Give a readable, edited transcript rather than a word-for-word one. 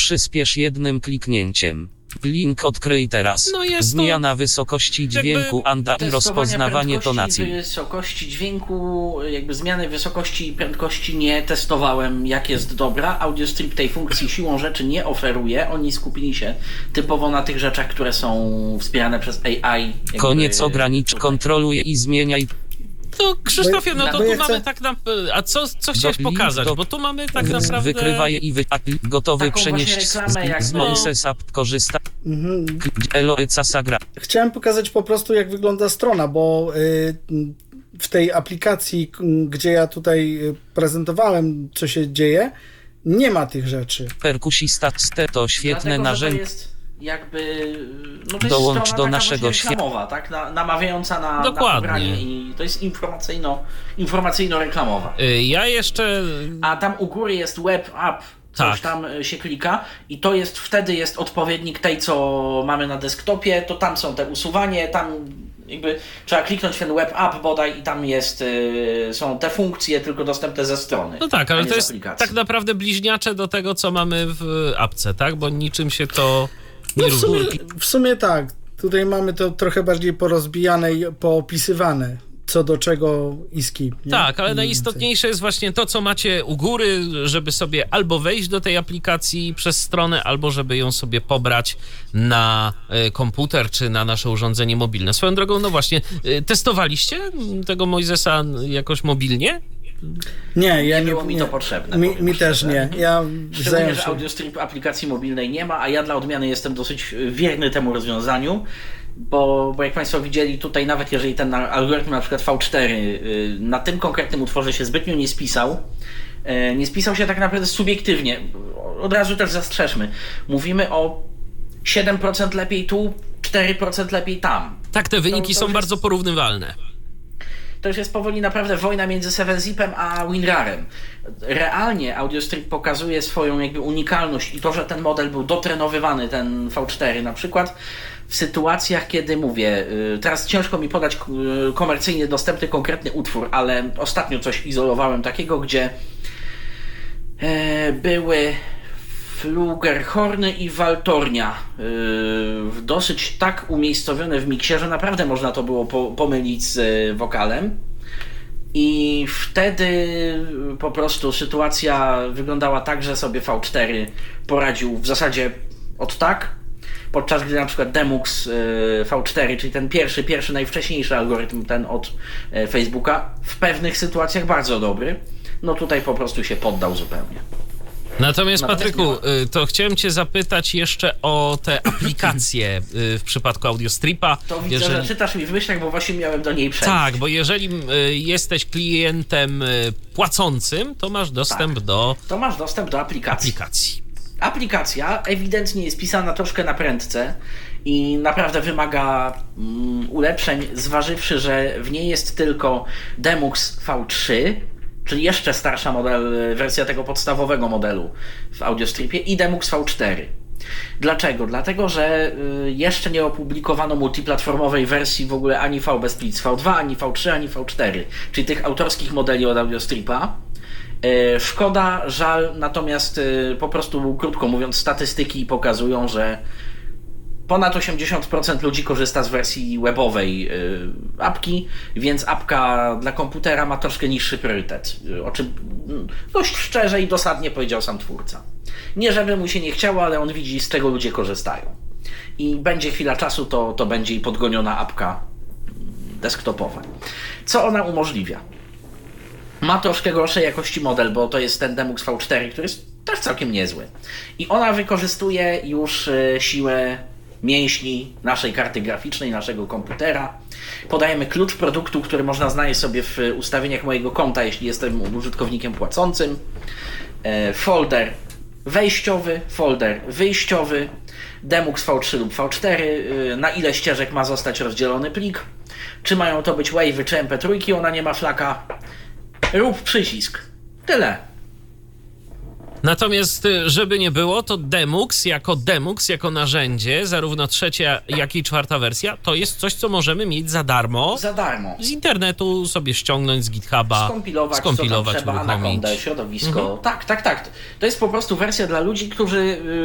Przyspiesz jednym kliknięciem. Link odkryj teraz. No jest Zmiana wysokości dźwięku i rozpoznawanie tonacji. Wysokości dźwięku, jakby zmiany wysokości i prędkości nie testowałem, jak jest dobra. AudioStrip tej funkcji siłą rzeczy nie oferuje. Oni skupili się typowo na tych rzeczach, które są wspierane przez AI. Koniec kontroluj i zmieniaj. To Krzysztofie, no to tu mamy tak naprawdę... A co chciałeś pokazać? Bo tu mamy tak naprawdę... Wykrywaj i gotowy przenieść z Moises App korzysta. Eloeca Sagra. Chciałem pokazać po prostu, jak wygląda strona, bo w tej aplikacji, gdzie ja tutaj prezentowałem, co się dzieje, nie ma tych rzeczy. Perkusista to świetne narzędzie. Jakby to dołącz jest do naszego reklamowa, tak? Namawiająca na pobranie i to jest informacyjno-reklamowa. Ja jeszcze... A tam u góry jest web app, coś tam się klika i to jest wtedy jest odpowiednik tej, co mamy na desktopie, to tam są te usuwanie, tam jakby trzeba kliknąć ten web app bodaj i tam jest, są te funkcje tylko dostępne ze strony. No tak, ale to jest aplikacji. tak naprawdę bliźniacze do tego, co mamy w apce, tak? Bo niczym się to nie w sumie tak. Tutaj mamy to trochę bardziej porozbijane i poopisywane, co do czego i z kim. Nie? Tak, ale najistotniejsze jest właśnie to, co macie u góry, żeby sobie albo wejść do tej aplikacji przez stronę, albo żeby ją sobie pobrać na komputer, czy na nasze urządzenie mobilne. Swoją drogą, no właśnie, testowaliście tego Moisesa jakoś mobilnie? Nie było mi to potrzebne. Mi też nie. Ja szczególnie, że AudioStrip aplikacji mobilnej nie ma, a ja dla odmiany jestem dosyć wierny temu rozwiązaniu, bo jak Państwo widzieli tutaj, nawet jeżeli ten algorytm na przykład V4 na tym konkretnym utworze się zbytnio nie spisał się tak naprawdę subiektywnie. Od razu też zastrzeżmy. Mówimy o 7% lepiej tu, 4% lepiej tam. Tak, te wyniki są bardzo porównywalne. To już jest powoli naprawdę wojna między 7-Zipem a WinRARem. Realnie AudioStrip pokazuje swoją jakby unikalność i to, że ten model był dotrenowywany, ten V4 na przykład, w sytuacjach, kiedy mówię, teraz ciężko mi podać komercyjnie dostępny konkretny utwór, ale ostatnio coś izolowałem takiego, gdzie były flugelhorny i waltornia dosyć tak umiejscowione w miksie, że naprawdę można to było pomylić z wokalem. I wtedy po prostu sytuacja wyglądała tak, że sobie V4 poradził w zasadzie od tak, podczas gdy na przykład Demux V4, czyli ten pierwszy najwcześniejszy algorytm, ten od Facebooka, w pewnych sytuacjach bardzo dobry, no tutaj po prostu się poddał zupełnie. Natomiast Patryku, to chciałem cię zapytać jeszcze o te aplikacje w przypadku AudioStripa. To widzę, że czytasz mi w myślach, bo właśnie miałem do niej przejść. Tak, bo jeżeli jesteś klientem płacącym, to masz dostęp do... To masz dostęp do aplikacji. Aplikacja ewidentnie jest pisana troszkę na prędce i naprawdę wymaga ulepszeń, zważywszy, że w niej jest tylko Demux V3, czyli jeszcze starsza wersja tego podstawowego modelu w AudioStripie i Demux V4. Dlaczego? Dlatego, że jeszcze nie opublikowano multiplatformowej wersji w ogóle ani VB Splits V2, ani V3, ani V4, czyli tych autorskich modeli od AudioStripa. Szkoda, żal, natomiast po prostu, krótko mówiąc, statystyki pokazują, że ponad 80% ludzi korzysta z wersji webowej apki, więc apka dla komputera ma troszkę niższy priorytet, o czym dość szczerze i dosadnie powiedział sam twórca. Nie żeby mu się nie chciało, ale on widzi, z czego ludzie korzystają. I będzie chwila czasu, to będzie i podgoniona apka desktopowa. Co ona umożliwia? Ma troszkę gorszej jakości model, bo to jest ten Demux V4, który jest też całkiem niezły. I ona wykorzystuje już siłę mięśni naszej karty graficznej, naszego komputera. Podajemy klucz produktu, który można znaleźć sobie w ustawieniach mojego konta, jeśli jestem użytkownikiem płacącym. Folder wejściowy, folder wyjściowy, Demux V3 lub V4, na ile ścieżek ma zostać rozdzielony plik, czy mają to być wave'y czy mp3, ona nie ma flaka. Rób przycisk. Tyle. Natomiast, żeby nie było, to Demux, jako narzędzie, zarówno trzecia, jak i czwarta wersja, to jest coś, co możemy mieć za darmo. Za darmo. Z internetu sobie ściągnąć, z GitHuba, skompilować co tam trzeba, Anaconda, środowisko. Tak. To jest po prostu wersja dla ludzi, którzy